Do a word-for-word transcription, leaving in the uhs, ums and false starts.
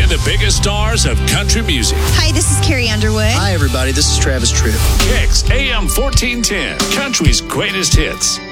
the biggest stars of country music. Hi, this is Carrie Underwood. Hi, everybody. This is Travis Tritt. Kicks A M fourteen ten, country's greatest hits.